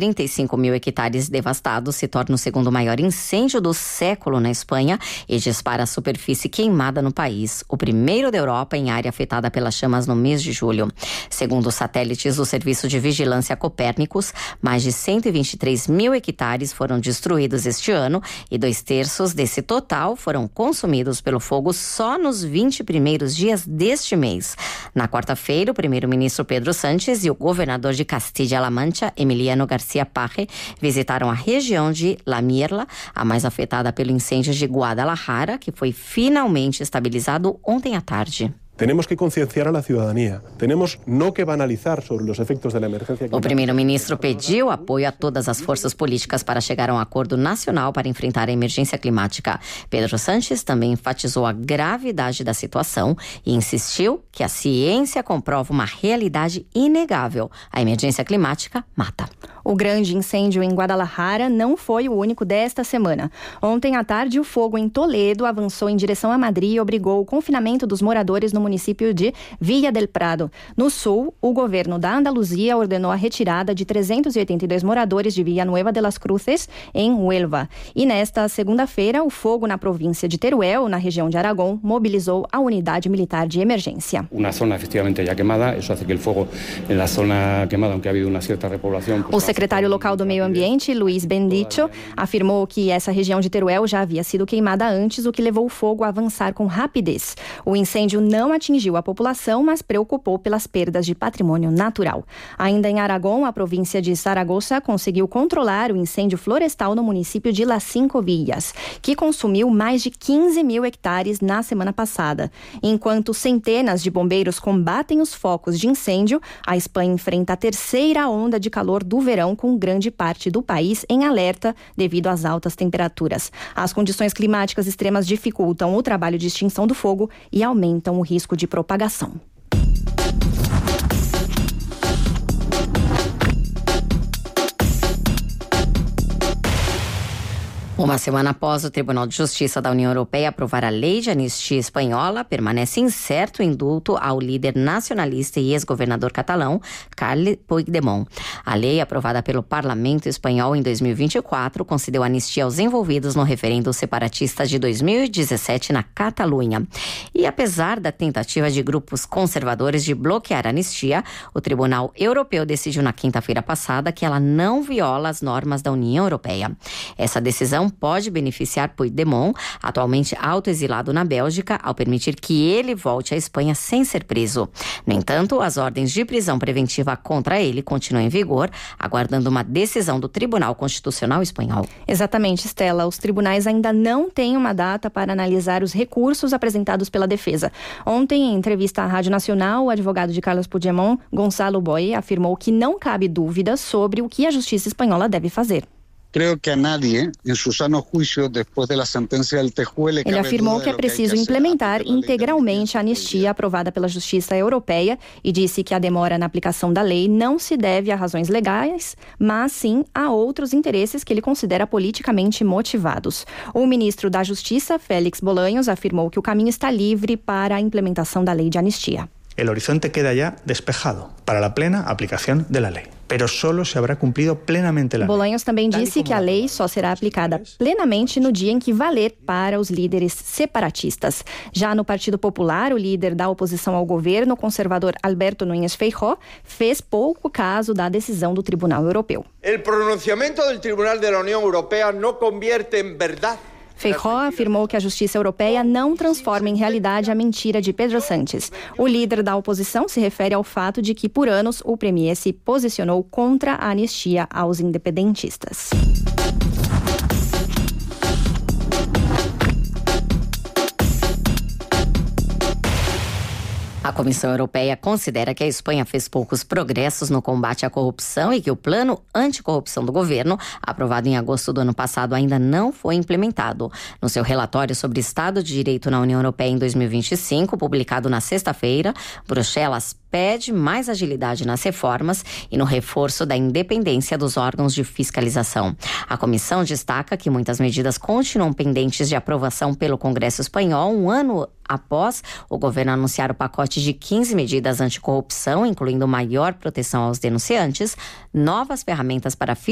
35 mil hectares devastados, se torna o segundo maior incêndio do século na Espanha e dispara a superfície queimada no país, o primeiro da Europa em área afetada pelas chamas no mês de julho. Segundo os satélites do Serviço de Vigilância Copérnicos, mais de 123 mil hectares foram destruídos este ano e 2/3 desse total foram consumidos pelo fogo só nos 20 primeiros dias deste mês. Na quarta-feira, o primeiro-ministro Pedro Sánchez e o governador de Castilla-La Mancha, Emiliano García Paje, visitaram a região de La Mierla, a mais afetada pelo incêndio de Guadalajara, que foi finalmente estabilizado ontem à tarde. Tenemos que concienciar a la ciudadanía. Tenemos no que banalizar sobre los efectos de la emergencia climática. O primeiro-ministro pediu apoio a todas as forças políticas para chegar a um acordo nacional para enfrentar a emergência climática. Pedro Sánchez também enfatizou a gravidade da situação e insistiu que a ciência comprova uma realidade inegável. A emergência climática mata. O grande incêndio em Guadalajara não foi o único desta semana. Ontem à tarde, o fogo em Toledo avançou em direção a Madrid e obrigou o confinamento dos moradores no município de Villa del Prado. No sul, o governo da Andaluzia ordenou a retirada de 382 moradores de Villanueva de las Cruces, em Huelva. E nesta segunda-feira, o fogo na província de Teruel, na região de Aragão, mobilizou a unidade militar de emergência. Uma zona efetivamente já queimada, isso hace que o fogo na zona queimada, aunque ha habido uma certa repoblação... O secretário local do Meio Ambiente, Luiz Bendicho, afirmou que essa região de Teruel já havia sido queimada antes, o que levou o fogo a avançar com rapidez. O incêndio não atingiu a população, mas preocupou pelas perdas de patrimônio natural. Ainda em Aragão, a província de Saragoça conseguiu controlar o incêndio florestal no município de Las Cinco Villas, que consumiu mais de 15 mil hectares na semana passada. Enquanto centenas de bombeiros combatem os focos de incêndio, a Espanha enfrenta a terceira onda de calor do verão, com grande parte do país em alerta devido às altas temperaturas. As condições climáticas extremas dificultam o trabalho de extinção do fogo e aumentam o risco de propagação. Uma semana após o Tribunal de Justiça da União Europeia aprovar a lei de anistia espanhola, permanece incerto o indulto ao líder nacionalista e ex-governador catalão, Carles Puigdemont. A lei, aprovada pelo Parlamento espanhol em 2024, concedeu anistia aos envolvidos no referendo separatista de 2017 na Catalunha. E apesar da tentativa de grupos conservadores de bloquear a anistia, o Tribunal Europeu decidiu na quinta-feira passada que ela não viola as normas da União Europeia. Essa decisão pode beneficiar Puigdemont, atualmente autoexilado na Bélgica, ao permitir que ele volte à Espanha sem ser preso. No entanto, as ordens de prisão preventiva contra ele continuam em vigor, aguardando uma decisão do Tribunal Constitucional Espanhol. Exatamente, Estela. Os tribunais ainda não têm uma data para analisar os recursos apresentados pela defesa. Ontem, em entrevista à Rádio Nacional, o advogado de Carlos Puigdemont, Gonçalo Boye, afirmou que não cabe dúvida sobre o que a justiça espanhola deve fazer. Creo que a nadie, en su sano juicio, después de la sentencia del TJUE... Ele afirmou que é preciso implementar integralmente a anistia aprovada pela Justiça Europeia e disse que a demora na aplicação da lei não se deve a razões legais, mas sim a outros interesses que ele considera politicamente motivados. O ministro da Justiça, Félix Bolaños, afirmou que o caminho está livre para a implementação da lei de anistia. El horizonte queda ya despejado para la plena aplicación de la ley, pero solo se habrá cumplido plenamente la ley. Bolaños também disse que a lei só será aplicada plenamente no dia em que valer para os líderes separatistas. Já no Partido Popular, o líder da oposição ao governo, o conservador Alberto Núñez Feijóo, fez pouco caso da decisão do Tribunal Europeu. El pronunciamiento del Tribunal de la Unión Europea no convierte en verdad. Feijóo afirmou que a Justiça Europeia não transforma em realidade a mentira de Pedro Sánchez. O líder da oposição se refere ao fato de que, por anos, o premier se posicionou contra a anistia aos independentistas. A Comissão Europeia considera que a Espanha fez poucos progressos no combate à corrupção e que o plano anticorrupção do governo, aprovado em agosto do ano passado, ainda não foi implementado. No seu relatório sobre Estado de Direito na União Europeia em 2025, publicado na sexta-feira, Bruxelas pede mais agilidade nas reformas e no reforço da independência dos órgãos de fiscalização. A comissão destaca que muitas medidas continuam pendentes de aprovação pelo Congresso espanhol um ano após o governo anunciar o pacote de 15 medidas anticorrupção, incluindo maior proteção aos denunciantes, novas ferramentas para